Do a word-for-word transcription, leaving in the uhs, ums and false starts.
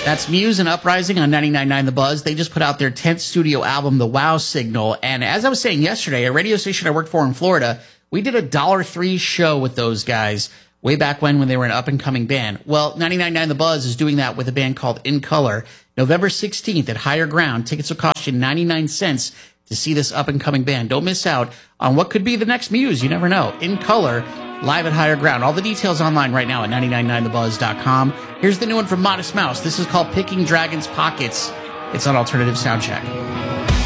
That's Muse and Uprising on ninety-nine point nine The Buzz. They just put out their tenth studio album, The Wow Signal. And as I was saying yesterday, a radio station I worked for in Florida, we did a one dollar three show with those guys way back when when they were an up-and-coming band. Well, ninety-nine point nine The Buzz is doing that with a band called In Color. November sixteenth at Higher Ground. Tickets will cost you ninety-nine cents to see this up-and-coming band. Don't miss out on what could be the next Muse. You never know. In Color, live at Higher Ground. All the details online right now at ninety-nine point nine the buzz dot com. Here's the new one from Modest Mouse. This is called Picking Dragons' Pockets. It's on Alternative Soundcheck.